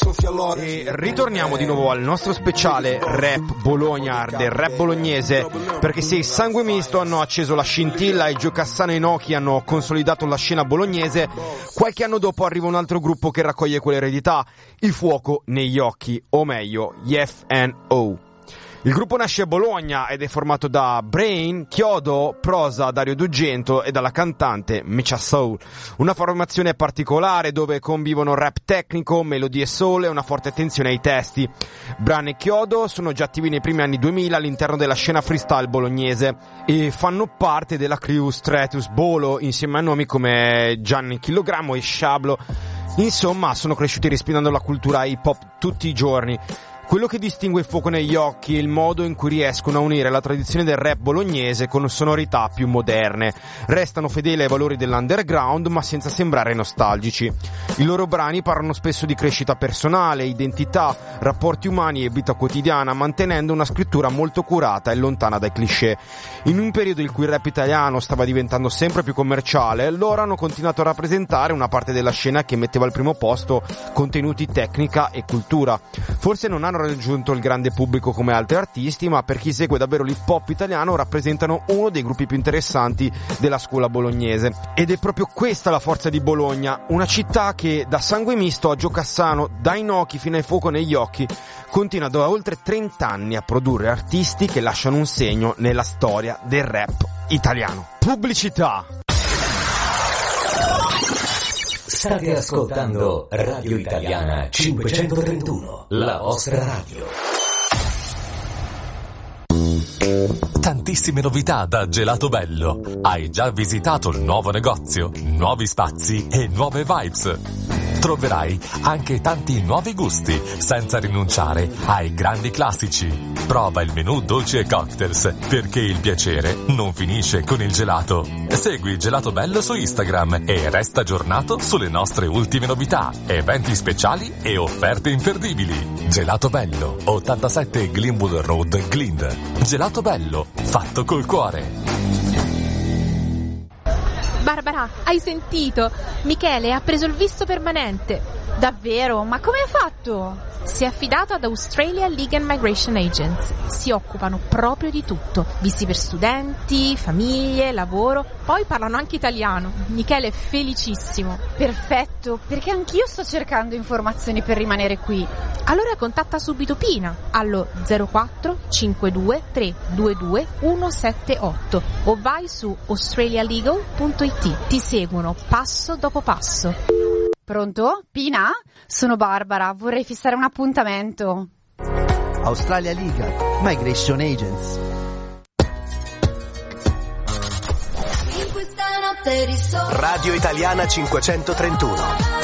E ritorniamo di nuovo al nostro speciale Rap Bologna, del rap bolognese, perché se i Sangue Misto hanno acceso la scintilla e Gio Cassano e Inoki hanno consolidato la scena bolognese, qualche anno dopo arriva un altro gruppo che raccoglie quell'eredità, il fuoco negli occhi, o meglio, gli F&O. Il gruppo nasce a Bologna ed è formato da Brain, Chiodo, Prosa, Dario D'Ugento e dalla cantante Mecha Soul. Una formazione particolare dove convivono rap tecnico, melodie soul e una forte attenzione ai testi. Brain e Chiodo sono già attivi nei primi anni 2000 all'interno della scena freestyle bolognese e fanno parte della crew Stratus Bolo insieme a nomi come Gianni Chilogrammo e Sciablo. Insomma, sono cresciuti respirando la cultura hip hop tutti i giorni. Quello che distingue il fuoco negli occhi è il modo in cui riescono a unire la tradizione del rap bolognese con sonorità più moderne. Restano fedeli ai valori dell'underground ma senza sembrare nostalgici. I loro brani parlano spesso di crescita personale, identità, rapporti umani e vita quotidiana, mantenendo una scrittura molto curata e lontana dai cliché. In un periodo in cui il rap italiano stava diventando sempre più commerciale, loro hanno continuato a rappresentare una parte della scena che metteva al primo posto contenuti, tecnica e cultura. Forse non hanno raggiunto il grande pubblico come altri artisti, ma per chi segue davvero l'hip hop italiano rappresentano uno dei gruppi più interessanti della scuola bolognese. Ed è proprio questa la forza di Bologna, una città che da Sangue Misto a Gio Cassano, da Inoki fino ai fuoco negli occhi, continua da oltre 30 anni a produrre artisti che lasciano un segno nella storia del rap italiano. Pubblicità. State ascoltando Radio Italiana 531, la vostra radio. Tantissime novità da Gelato Bello. Hai già visitato il nuovo negozio, nuovi spazi e nuove vibes. Troverai anche tanti nuovi gusti, senza rinunciare ai grandi classici. Prova il menù dolci e cocktails, perché il piacere non finisce con il gelato. Segui Gelato Bello su Instagram e resta aggiornato sulle nostre ultime novità, eventi speciali e offerte imperdibili. Gelato Bello, 87 Glenwood Road, Glynde. Gelato Bello, fatto col cuore. Barbara, hai sentito? Michele ha preso il visto permanente. Davvero? Ma come ha fatto? Si è affidato ad Australia Legal Migration Agents. Si occupano proprio di tutto. Visti per studenti, famiglie, lavoro. Poi parlano anche italiano. Michele è felicissimo. Perfetto, perché anch'io sto cercando informazioni per rimanere qui. Allora contatta subito Pina allo 04 52 322 178 o vai su australialegal.it. Ti seguono passo dopo passo. Pronto? Pina? Sono Barbara, vorrei fissare un appuntamento. Australia Legal Migration Agents. Radio Italiana 531,